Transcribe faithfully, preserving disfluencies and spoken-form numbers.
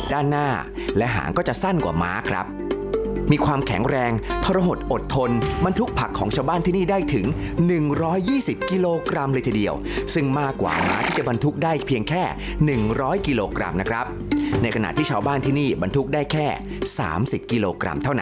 ด้านหน้าและหางก็จะสั้นกว่าม้าครับมีความแข็งแรงทรหดอดทนบรรทุกผักของชาวบ้านที่นี่ได้ถึงหนึ่งร้อยยี่สิบกิโลกรัมเลยทีเดียวซึ่งมากกว่าม้าที่จะบรรทุกได้เพียงแค่หนึ่งร้อยกิโลกรัมนะครับในขณะที่ชาวบ้านที่นี่บรรทุกได้แค่สามสิบกิโลกรัมเท่านั้น